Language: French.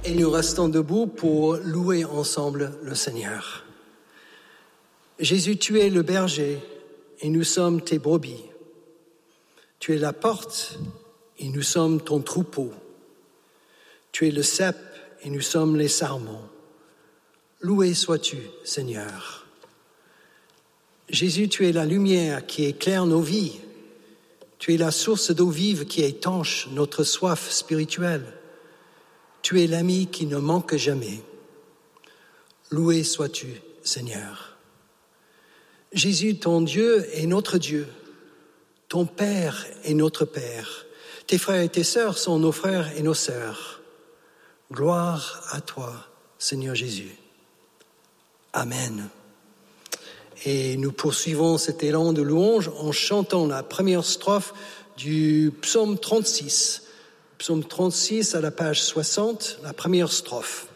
Et nous restons debout pour louer ensemble le Seigneur. Jésus, tu es le berger et nous sommes tes brebis. Tu es la porte et nous sommes ton troupeau. Tu es le cep et nous sommes les sarments. Loué sois-tu, Seigneur. Jésus, tu es la lumière qui éclaire nos vies. Tu es la source d'eau vive qui étanche notre soif spirituelle. Tu es l'ami qui ne manque jamais. Loué sois-tu, Seigneur. Jésus, ton Dieu est notre Dieu. Ton Père est notre Père. Tes frères et tes sœurs sont nos frères et nos sœurs. Gloire à toi, Seigneur Jésus. Amen. Et nous poursuivons cet élan de louange en chantant la première strophe du psaume 36. Psaume 36 à la page 60, la première strophe.